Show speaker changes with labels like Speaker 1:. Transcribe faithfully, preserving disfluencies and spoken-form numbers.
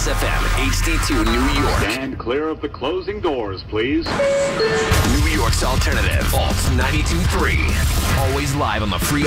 Speaker 1: Kiss F M, H D two, New York.
Speaker 2: Stand clear of the closing doors, please.
Speaker 1: New York's alternative, Alt ninety-two point three. Always live on the free